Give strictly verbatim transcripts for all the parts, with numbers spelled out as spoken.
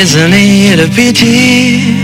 Isn't it a pity?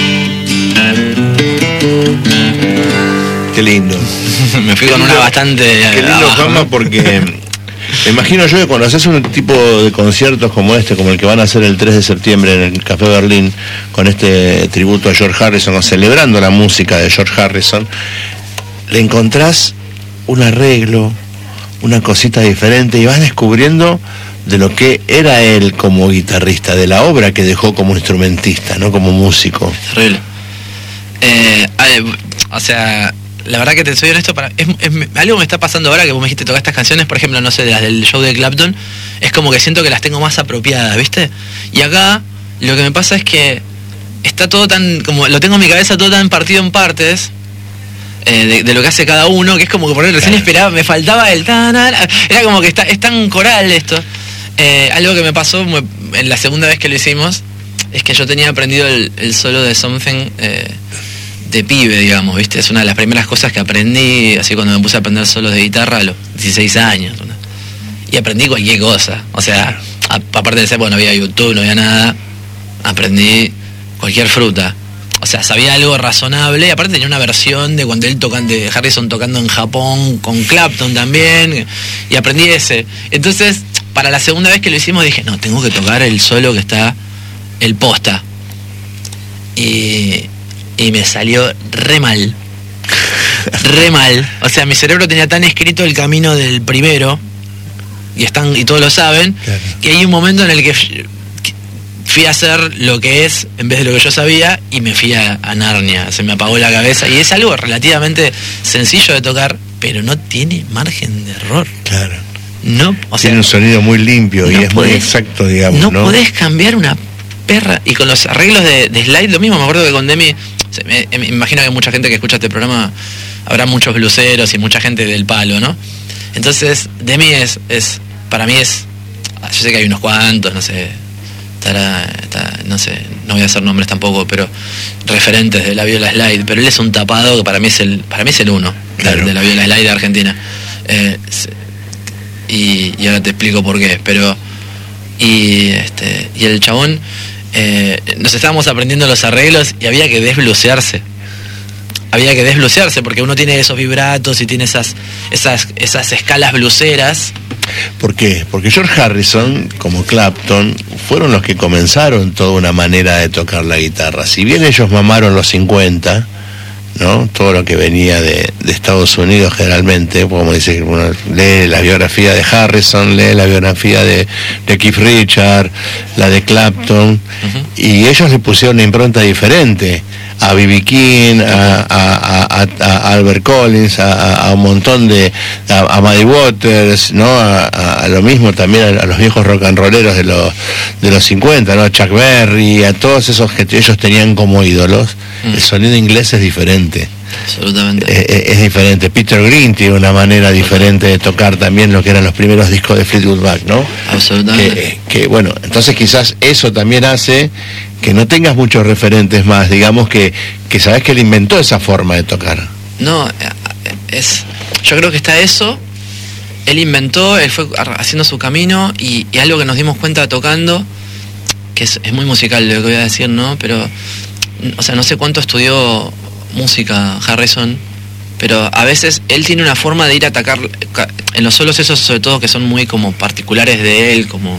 Qué lindo. Me fui con una bastante... Qué lindo, Juanma, porque me imagino yo que cuando haces un tipo de conciertos como este, como el que van a hacer el tres de septiembre en el Café Berlín, con este tributo a George Harrison, o celebrando la música de George Harrison, le encontrás un arreglo, una cosita diferente, y vas descubriendo de lo que era él como guitarrista, de la obra que dejó como instrumentista, no como músico. Terrible. Eh, o sea... La verdad que te soy honesto, para, es, es, algo me está pasando ahora que vos me dijiste tocar estas canciones, por ejemplo, no sé, de las del show de Clapton, es como que siento que las tengo más apropiadas, ¿viste? Y acá lo que me pasa es que está todo tan, como lo tengo en mi cabeza todo tan partido en partes, eh, de, de lo que hace cada uno, que es como que por ahí recién esperaba, me faltaba el tan, era como que está, es tan coral esto. Eh, algo que me pasó en la segunda vez que lo hicimos, es que yo tenía aprendido el, el solo de Something, eh, de pibe, digamos, ¿viste? Es una de las primeras cosas que aprendí, así cuando me puse a aprender solos de guitarra a los dieciséis años, ¿no? Y aprendí cualquier cosa, o sea, a, aparte de ser, bueno, no había YouTube, no había nada, aprendí cualquier fruta, o sea, sabía algo razonable, y aparte tenía una versión de cuando él tocan, de Harrison tocando en Japón, con Clapton también, y aprendí ese. Entonces, para la segunda vez que lo hicimos dije, no, tengo que tocar el solo que está, el posta, y... y me salió re mal, re mal, o sea, mi cerebro tenía tan escrito el camino del primero, y están y todos lo saben, claro, que hay un momento en el que fui a hacer lo que es, en vez de lo que yo sabía, y me fui a, a Narnia, se me apagó la cabeza, y es algo relativamente sencillo de tocar, pero no tiene margen de error. Claro. No, o sea, tiene un sonido muy limpio, no y es podés, muy exacto, digamos, no, ¿no? podés cambiar una perra, y con los arreglos de, de slide lo mismo. Me acuerdo que con Demi, me, me imagino que mucha gente que escucha este programa, habrá muchos bluseros y mucha gente del palo, ¿no? Entonces Demi es, es para mí es, yo sé que hay unos cuantos, no sé, estará, está, no sé, no voy a hacer nombres tampoco, pero referentes de la viola slide, pero él es un tapado que para mí es el, para mí es el uno, claro, de, de la viola slide de Argentina, eh, y, y ahora te explico por qué, pero y este y el chabón, eh, nos estábamos aprendiendo los arreglos y había que desblucearse. Había que desblucearse porque uno tiene esos vibratos y tiene esas esas esas escalas bluseras. ¿Por qué? Porque George Harrison, como Clapton, fueron los que comenzaron toda una manera de tocar la guitarra. Si bien ellos mamaron los cincuenta, ¿no? Todo lo que venía de, de Estados Unidos generalmente, como dice, uno lee la biografía de Harrison, lee la biografía de, de Keith Richards, la de Clapton, uh-huh, y ellos le pusieron una impronta diferente a B B King, a, a, a, a Albert Collins, a, a un montón de, a, a Muddy Waters, ¿no? A, a, a lo mismo también a, a los viejos rock and rolleros de los de los cincuenta, ¿no? A Chuck Berry, a todos esos que ellos tenían como ídolos. Mm. El sonido inglés es diferente. Absolutamente. Es, es diferente. Peter Green tiene una manera diferente de tocar también lo que eran los primeros discos de Fleetwood Mac, ¿no? Absolutamente. Que, que bueno, entonces quizás eso también hace que no tengas muchos referentes más, digamos que, que sabes que él inventó esa forma de tocar. No, es, yo creo que está eso, él inventó, él fue haciendo su camino, y, y algo que nos dimos cuenta tocando, que es, es muy musical lo que voy a decir, ¿no? Pero, o sea, no sé cuánto estudió música Harrison, pero a veces él tiene una forma de ir a atacar, en los solos esos sobre todo que son muy como particulares de él, como...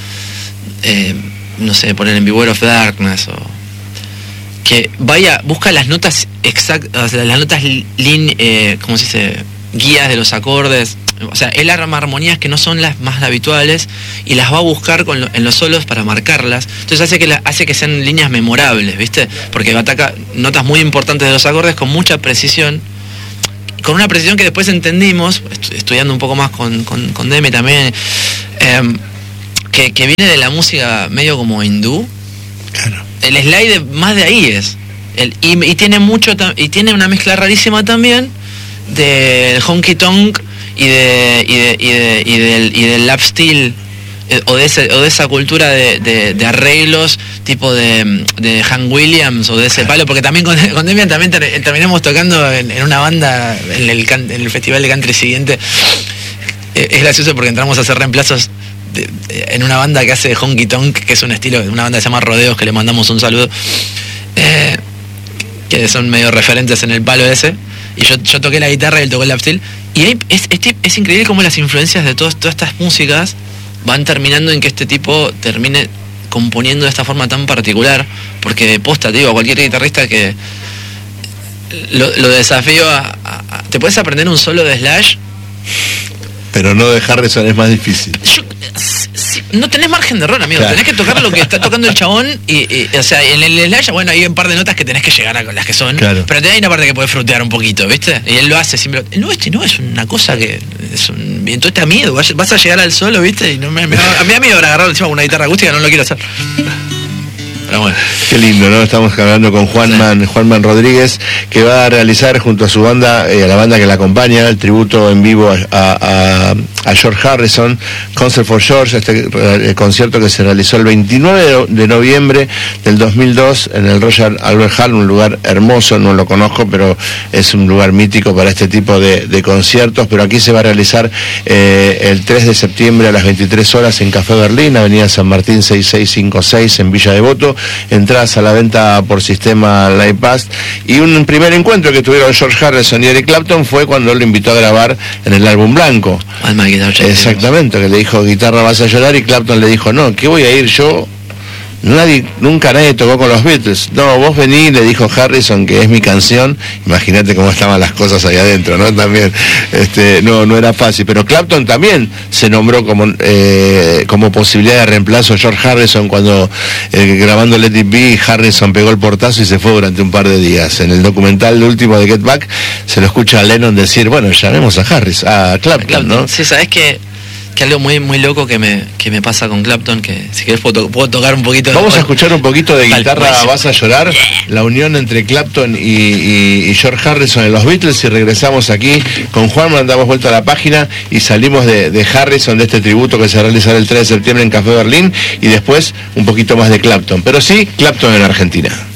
Eh, no sé, poner en Beware of Darkness, o que vaya, busca las notas exactas, o sea, las notas lin, eh, ¿cómo se dice? Guías de los acordes, o sea, él arma armonías que no son las más habituales y las va a buscar con lo, en los solos para marcarlas, entonces hace que la, hace que sean líneas memorables, ¿viste? Porque ataca notas muy importantes de los acordes con mucha precisión, con una precisión que después entendimos, estu estudiando un poco más con, con, con Demi también, eh, Que, que viene de la música medio como hindú. Claro. El slide más de ahí es. El, y, y tiene mucho y tiene una mezcla rarísima también del honky tonk y de y de y de y del, y del lap steel, eh, o de ese, o de esa cultura de, de, de arreglos tipo de, de Hank Williams o de ese palo, porque también con, con Demian también ter, terminamos tocando en, en una banda en el, en el festival de country siguiente. Eh, es gracioso porque entramos a hacer reemplazos de, de, en una banda que hace honky tonk, que es un estilo, una banda que se llama Rodeos, que le mandamos un saludo, eh, que son medio referentes en el palo ese, y yo, yo toqué la guitarra y él tocó el lap steel, y ahí es, es, es increíble cómo las influencias de todos, todas estas músicas van terminando en que este tipo termine componiendo de esta forma tan particular, porque de posta, te digo, a cualquier guitarrista que lo, lo desafío a, a, a... ¿Te puedes aprender un solo de Slash? Pero no de Harrison es más difícil. Yo, si, no tenés margen de error, amigo. Claro. Tenés que tocar lo que está tocando el chabón y, y o sea, en el Slash, bueno, hay un par de notas que tenés que llegar a las que son, claro. Pero tenés una parte que podés frutear un poquito, ¿viste? Y él lo hace siempre. No, este no es una cosa que es un viento, te da miedo, vas a llegar al solo, ¿viste? Y no me, me a mí a mí ahora agarrar encima una guitarra acústica no lo quiero hacer. Pero bueno. Qué lindo, ¿no? Estamos hablando con Juanman, sí. Juanman Rodríguez, que va a realizar junto a su banda, eh, a la banda que la acompaña, el tributo en vivo a, a, a George Harrison, Concert for George, este eh, concierto que se realizó el veintinueve de noviembre del dos mil dos en el Royal Albert Hall, un lugar hermoso, no lo conozco, pero es un lugar mítico para este tipo de, de conciertos, pero aquí se va a realizar eh, el tres de septiembre a las veintitrés horas en Café Berlín, Avenida San Martín seis seis cinco seis en Villa Devoto. Entradas a la venta por sistema Live Pass, y un primer encuentro que tuvieron George Harrison y Eric Clapton fue cuando lo invitó a grabar en el álbum blanco. Exactamente, que le dijo guitarra vas a llorar, y Clapton le dijo no, ¿qué voy a ir yo? Nadie, nunca nadie tocó con los Beatles. No, vos vení, le dijo Harrison, que es mi canción. Imagínate cómo estaban las cosas ahí adentro, ¿no? También, este, no, no era fácil. Pero Clapton también se nombró como, eh, como posibilidad de reemplazo a George Harrison cuando eh, grabando Let It Be, Harrison pegó el portazo y se fue durante un par de días. En el documental último de Get Back se lo escucha a Lennon decir, bueno, llamemos a Harrison, a Clapton, Clapton, ¿no? Sí, sabes que que algo muy muy loco que me que me pasa con Clapton, que si querés puedo, to puedo tocar un poquito. Vamos de... a escuchar un poquito de guitarra, vale, vas a llorar, yeah. La unión entre Clapton y, y, y George Harrison en los Beatles, y regresamos aquí con Juan, damos vuelta a la página y salimos de, de Harrison, de este tributo que se realizará el tres de septiembre en Café Berlín, y después un poquito más de Clapton, pero sí Clapton en Argentina.